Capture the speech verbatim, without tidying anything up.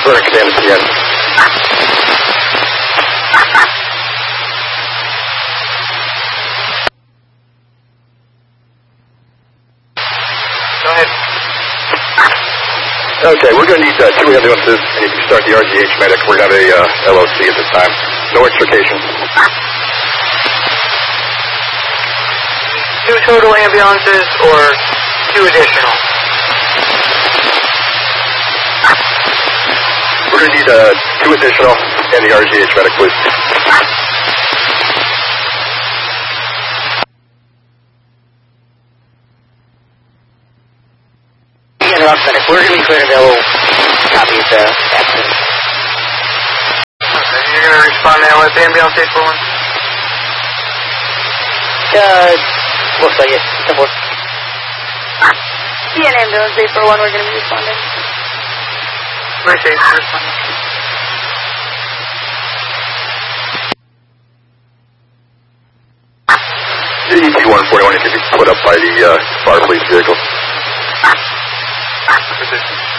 Vernon Command to T N. Go ahead. Okay, we're going to need uh, two ambulances, and you can start the R G H medic. We're going to have a uh, L O C at this time. No extrication. Two total ambulances or two additional? We're going to need uh, two additional and the R G H medic, please. Interrupt medic. We're going to be clear to know copy the accident. Okay, you're going to respond now with ambulance eight four one? Uh, looks like it. ten four. T N ambulance eight four one, we're going to be responding. Where's eight responding? The E T one forty-one can be put up by the uh, fire police vehicle. Position.